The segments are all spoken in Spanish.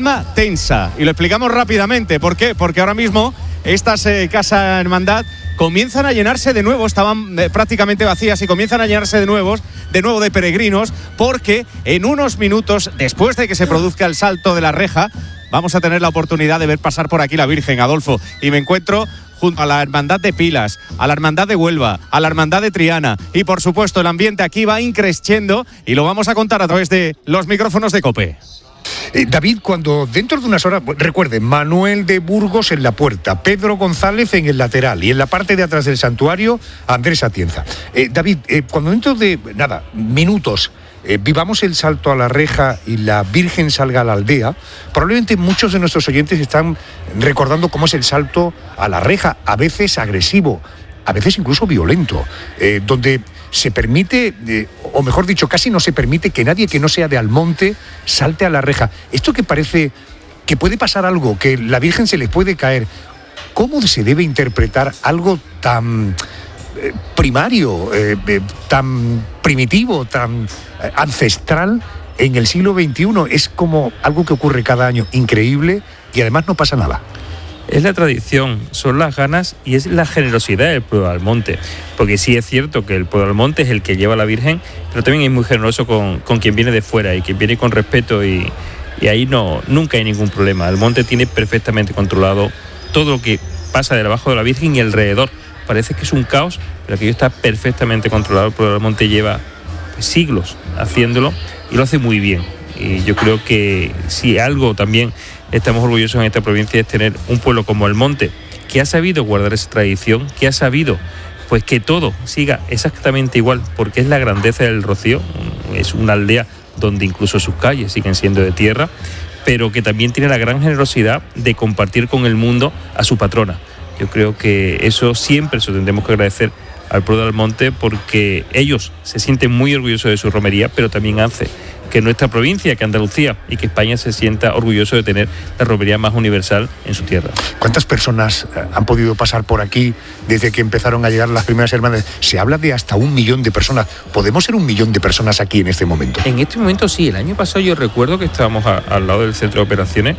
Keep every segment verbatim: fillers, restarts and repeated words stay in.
alma tensa. Y lo explicamos rápidamente. ¿Por qué? Porque ahora mismo estas eh, Casa Hermandad comienzan a llenarse de nuevo, estaban eh, prácticamente vacías y comienzan a llenarse de nuevos, de nuevo de peregrinos, porque en unos minutos, después de que se produzca el salto de la reja, vamos a tener la oportunidad de ver pasar por aquí la Virgen, Adolfo. Y me encuentro junto a la Hermandad de Pilas, a la Hermandad de Huelva, a la Hermandad de Triana. Y por supuesto el ambiente aquí va increciendo y lo vamos a contar a través de los micrófonos de COPE. Eh, David, cuando dentro de unas horas, recuerden, Manuel de Burgos en la puerta, Pedro González en el lateral y en la parte de atrás del santuario, Andrés Atienza. Eh, David, eh, cuando dentro de, nada, minutos, eh, vivamos el salto a la reja y la Virgen salga a la aldea, probablemente muchos de nuestros oyentes están recordando cómo es el salto a la reja, a veces agresivo, a veces incluso violento, eh, donde se permite, eh, o mejor dicho, casi no se permite que nadie que no sea de Almonte salte a la reja. Esto que parece que puede pasar algo, que la Virgen se le puede caer, ¿cómo se debe interpretar algo tan eh, primario, eh, eh, tan primitivo, tan eh, ancestral en el siglo veintiuno? Es como algo que ocurre cada año, increíble, y además no pasa nada. Es la tradición, son las ganas y es la generosidad del pueblo de Almonte. Porque sí es cierto que el pueblo de Almonte es el que lleva a la Virgen, pero también es muy generoso con, con quien viene de fuera y quien viene con respeto y, y ahí no, nunca hay ningún problema. Almonte tiene perfectamente controlado todo lo que pasa debajo de la Virgen y alrededor. Parece que es un caos, pero aquello está perfectamente controlado. El pueblo de Almonte lleva pues, siglos haciéndolo y lo hace muy bien. Y yo creo que si algo también estamos orgullosos en esta provincia es tener un pueblo como Almonte, que ha sabido guardar esa tradición, que ha sabido pues que todo siga exactamente igual, porque es la grandeza del Rocío, es una aldea donde incluso sus calles siguen siendo de tierra, pero que también tiene la gran generosidad de compartir con el mundo a su patrona. Yo creo que eso siempre se lo tendremos que agradecer al pueblo de Almonte, porque ellos se sienten muy orgullosos de su romería, pero también hace que nuestra provincia, que Andalucía y que España se sienta orgulloso de tener la romería más universal en su tierra. ¿Cuántas personas han podido pasar por aquí desde que empezaron a llegar las primeras hermanas? Se habla de hasta un millón de personas. ¿Podemos ser un millón de personas aquí en este momento? En este momento sí. El año pasado yo recuerdo que estábamos a, al lado del centro de operaciones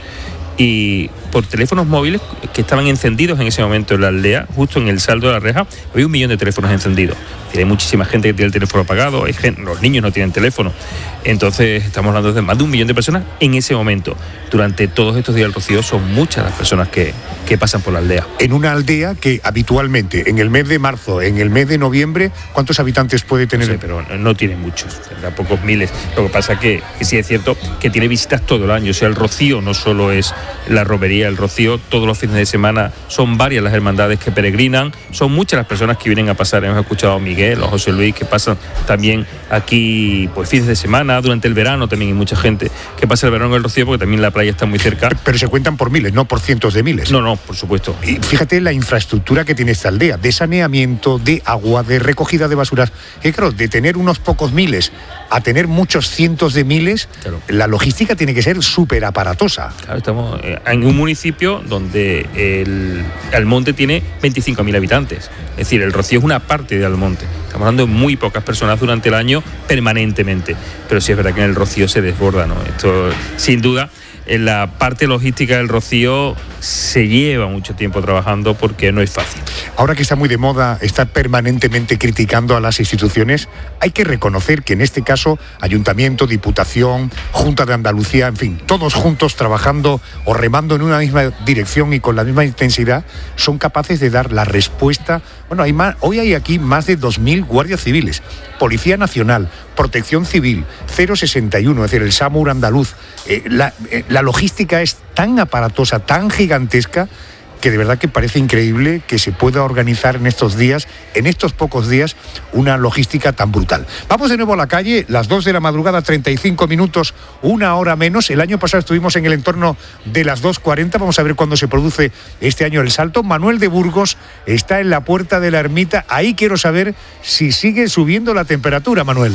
y por teléfonos móviles que estaban encendidos en ese momento en la aldea, justo en el saldo de la reja, había un millón de teléfonos encendidos. Hay muchísima gente que tiene el teléfono apagado, hay gente, los niños no tienen teléfono. Entonces estamos hablando de más de un millón de personas en ese momento. Durante todos estos días del Rocío son muchas las personas que, que pasan por la aldea. En una aldea que habitualmente, en el mes de marzo, en el mes de noviembre, ¿cuántos habitantes puede tener? No sé, pero no tiene muchos, tendrá pocos miles. Lo que pasa que, que sí es cierto que tiene visitas todo el año. O sea, el Rocío no solo es la romería, el Rocío todos los fines de semana son varias las hermandades que peregrinan, son muchas las personas que vienen a pasar. Hemos escuchado a Miguel, a José Luis, que pasan también aquí pues fines de semana, durante el verano también hay mucha gente que pasa el verano en el Rocío, porque también la playa está muy cerca. Pero se cuentan por miles, no por cientos de miles. No, no, por supuesto. Y fíjate la infraestructura que tiene esta aldea, de saneamiento, de agua, de recogida de basuras. Y claro, de tener unos pocos miles a tener muchos cientos de miles, claro, la logística tiene que ser súper aparatosa. Claro, estamos en un municipio donde el Almonte tiene veinticinco mil habitantes. Es decir, el Rocío es una parte de Almonte. Estamos hablando de muy pocas personas durante el año permanentemente. Pero sí es verdad que en el Rocío se desborda, ¿no? Esto, sin duda, en la parte logística del Rocío se lleva mucho tiempo trabajando porque no es fácil. Ahora que está muy de moda estar permanentemente criticando a las instituciones, hay que reconocer que en este caso Ayuntamiento, Diputación, Junta de Andalucía, en fin, todos juntos trabajando o remando en una misma dirección y con la misma intensidad, son capaces de dar la respuesta. Bueno, hay más, hoy hay aquí más de dos mil guardias civiles, Policía Nacional, Protección Civil, cero sesenta y uno, es decir, el SAMUR andaluz. Eh, la, eh, la logística es tan aparatosa, tan gigantesca, que de verdad que parece increíble que se pueda organizar en estos días, en estos pocos días, una logística tan brutal. Vamos de nuevo a la calle, las dos de la madrugada, treinta y cinco minutos, una hora menos. El año pasado estuvimos en el entorno de las dos cuarenta, vamos a ver cuándo se produce este año el salto. Manuel de Burgos está en la puerta de la ermita, ahí quiero saber si sigue subiendo la temperatura, Manuel.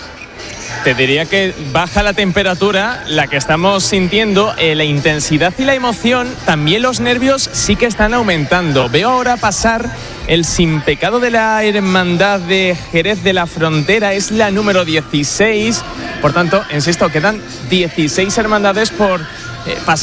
Te diría que baja la temperatura, la que estamos sintiendo, eh, la intensidad y la emoción, también los nervios sí que están aumentando. Veo ahora pasar el Sin Pecado de la Hermandad de Jerez de la Frontera, es la número dieciséis, por tanto, insisto, quedan dieciséis hermandades por eh, pasar.